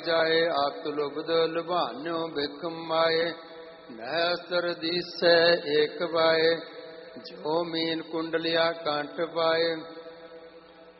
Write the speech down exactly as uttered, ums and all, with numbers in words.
ਜਾਏ ਆਪ ਲੁਬਦ ਲੁਭਾਨਿਓ ਬਿਖ ਮਾਏ। ਨਹਿਸਰ ਦੀਸੈ ਏਕ ਬਾਏ ਜੋ ਮੀਨ ਕੁੰਡਲਿਆ ਕੰਠ ਪਾਏ।